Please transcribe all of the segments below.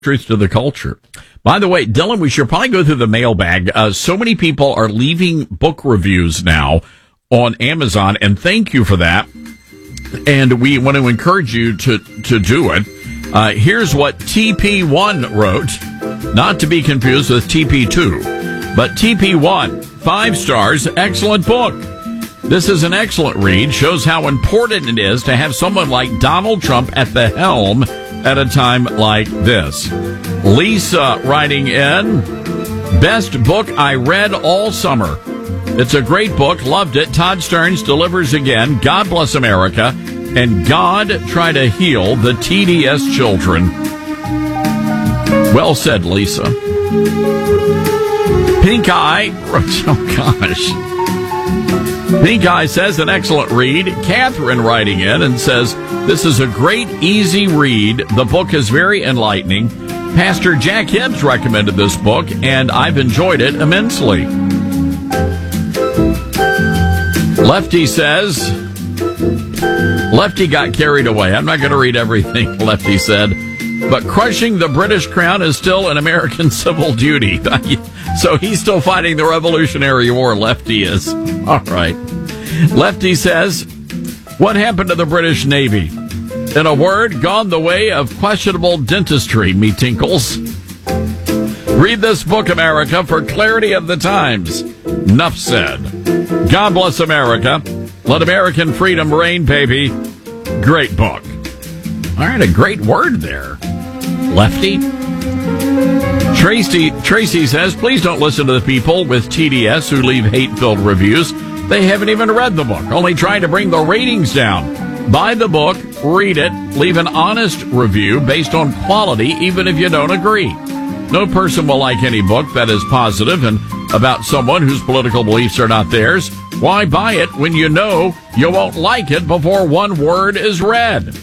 Truth to the culture. By the way, Dylan, we should probably go through the mailbag. So many people are leaving book reviews now on Amazon, and thank you for that. And we want to encourage you to do it. Here's what TP1 wrote, not to be confused with TP2, but TP1, 5 stars, excellent book. This is an excellent read, shows how important it is to have someone like Donald Trump at the helm at a time like this. Lisa writing in, best book I read all summer. It's a great book. Loved it. Todd Stearns delivers again. God bless America. And God try to heal the TDS children. Well said, Lisa. Pink Eye. Oh, gosh. Pink Eye says an excellent read. Catherine writing in and says, this is a great, easy read. The book is very enlightening. Pastor Jack Hibbs recommended this book, and I've enjoyed it immensely. Lefty says, Lefty got carried away. I'm not going to read everything Lefty said, but crushing the British crown is still an American civil duty. So he's still fighting the Revolutionary War, Lefty is. All right. Lefty says, what happened to the British Navy? In a word, gone the way of questionable dentistry, me tinkles. Read this book, America, for clarity of the times. Nuff said. God bless America. Let American freedom reign, baby. Great book. All right, a great word there. Lefty. Tracy says, please don't listen to the people with TDS who leave hate-filled reviews. They haven't even read the book, only trying to bring the ratings down. Buy the book, read it, leave an honest review based on quality, even if you don't agree. No person will like any book that is positive and about someone whose political beliefs are not theirs. Why buy it when you know you won't like it before one word is read?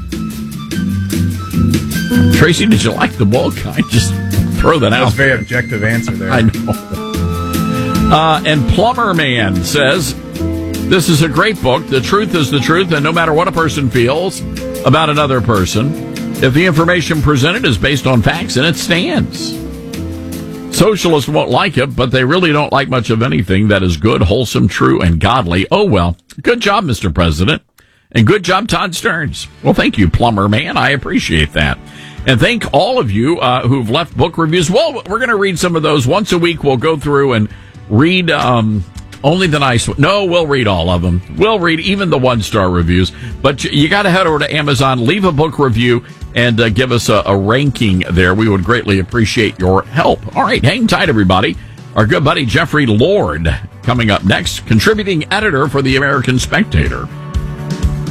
Tracy, did you like the book? I just throw that out. That's a very objective answer there. I know. And Plumber Man says, this is a great book. The truth is the truth, and no matter what a person feels about another person, if the information presented is based on facts, then it stands. Socialists won't like it, but they really don't like much of anything that is good, wholesome, true, and godly. Oh, well, good job, Mr. President. And good job, Todd Stearns. Well, thank you, Plumber Man. I appreciate that. And thank all of you who've left book reviews. Well, we're going to read some of those. Once a week, we'll go through and read only the nice ones. No, we'll read all of them. We'll read even the one-star reviews. But you got to head over to Amazon, leave a book review, and give us a ranking there. We would greatly appreciate your help. All right, hang tight, everybody. Our good buddy Jeffrey Lord coming up next, contributing editor for the American Spectator.